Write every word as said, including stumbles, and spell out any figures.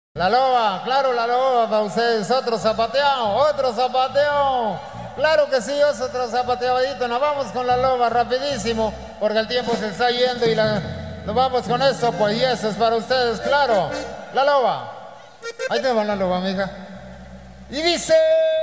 La loba, claro, la loba para ustedes. Otro zapateado, otro zapateado. Claro que sí, otro zapateadito. Nos vamos con la loba rapidísimo, porque el tiempo se está yendo y la, nos vamos con eso, pues, y eso es para ustedes, claro. La loba. Ahí te va la loba, amiga. Y dice...